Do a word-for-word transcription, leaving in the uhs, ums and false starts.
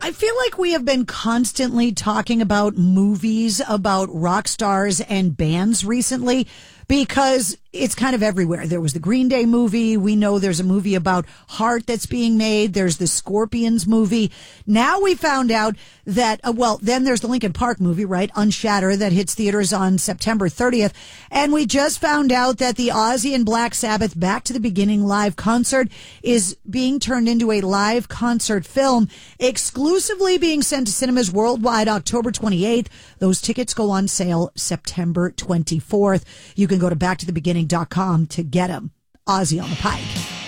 I feel like we have been constantly talking about movies about rock stars and bands recently because it's kind of everywhere. There was the Green Day movie. We know there's a movie about Heart that's being made. There's the Scorpions movie. Now we found out that, uh, well, then there's the Linkin Park movie, right? Unshatter, that hits theaters on September thirtieth. And we just found out that the Ozzy and Black Sabbath Back to the Beginning live concert is being turned into a live concert film, exclusively being sent to cinemas worldwide October twenty-eighth. Those tickets go on sale September twenty-fourth. You can go to back to the beginning dot com to get them. Ozzy on the Pike.